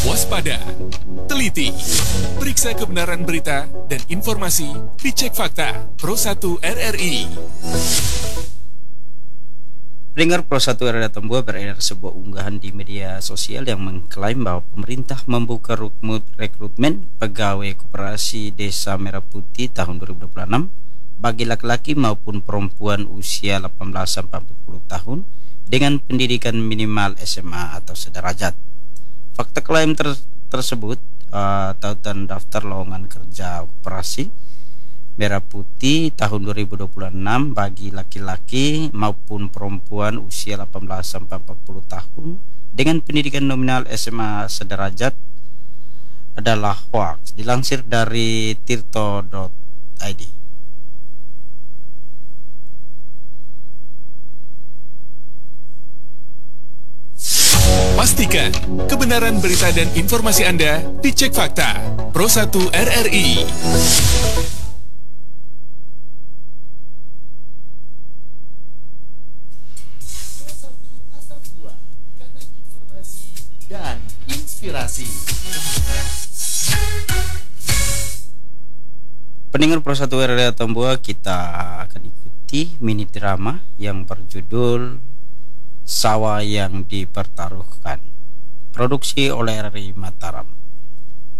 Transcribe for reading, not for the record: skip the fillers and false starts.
Waspada, teliti, periksa kebenaran berita dan informasi, dicek fakta. Pro 1 RRI. Pendengar Pro 1 RRI Tambua, beredar sebuah unggahan di media sosial yang mengklaim bahwa pemerintah membuka rekrutmen pegawai koperasi Desa Merah Putih tahun 2026 bagi laki-laki maupun perempuan usia 18-40 tahun dengan pendidikan minimal SMA atau sederajat. Fakta klaim tersebut tautan daftar lowongan kerja koperasi Merah Putih tahun 2026 bagi laki-laki maupun perempuan usia 18-40 tahun dengan pendidikan nominal SMA sederajat adalah hoax, dilansir dari tirto.id. Pastikan kebenaran berita dan informasi Anda dicek fakta. Pro 1 RRI. Dan inspirasi. Pendengar Pro 1 RRI Tambua, kita akan ikuti mini drama yang berjudul Sawah yang Dipertaruhkan, produksi oleh RRI Mataram.